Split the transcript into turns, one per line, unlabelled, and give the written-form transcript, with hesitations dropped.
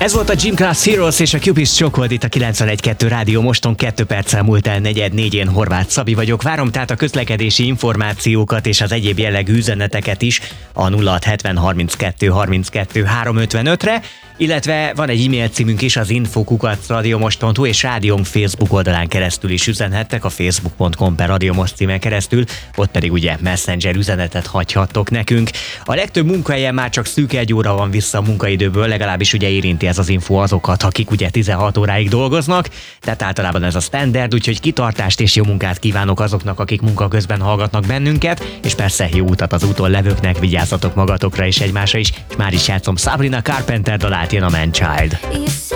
Ez volt a Gym Class Heroes és a Cupid Chocold itt a 91.2 Rádió Moston, 2 perccel múlt el 4:04-én. Horváth Szabi vagyok. Várom tehát a közlekedési információkat és az egyéb jellegű üzeneteket is a 0670 32 32 355-re, illetve van egy e-mail címünk is, az info@radiomost.hu, és rádiónk Facebook oldalán keresztül is üzenhettek, a facebook.com/radiomost címen keresztül, ott pedig ugye Messenger üzenetet hagyhattok nekünk. A legtöbb munkahelyen már csak szűk 1 óra van vissza a munkaidőből, legalábbis ugye érinti ez az info azokat, akik ugye 16 óráig dolgoznak, tehát általában ez a standard, úgyhogy kitartást és jó munkát kívánok azoknak, akik munka közben hallgatnak bennünket, és persze jó utat az úton levőknek, vigyázzatok magatokra és egymásra is, és már is játszom Sabrina Carpenter dalát, jön a Man Child.